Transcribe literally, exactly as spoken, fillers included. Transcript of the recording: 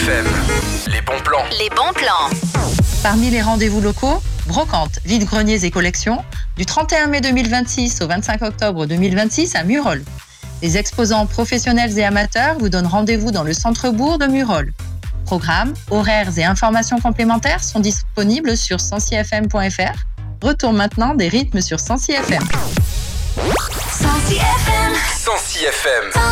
F M, les bons plans. Les bons plans. Parmi les rendez-vous locaux, brocantes, vide-greniers et collections, du trente et un mai deux mille vingt-six au vingt-cinq octobre deux mille vingt-six à Murol. Les exposants professionnels et amateurs vous donnent rendez-vous dans le centre-bourg de Murol. Programmes, horaires et informations complémentaires sont disponibles sur sensi f m point f r. Retour maintenant des rythmes sur Sensi F M. Sensi F M. Sensi F M.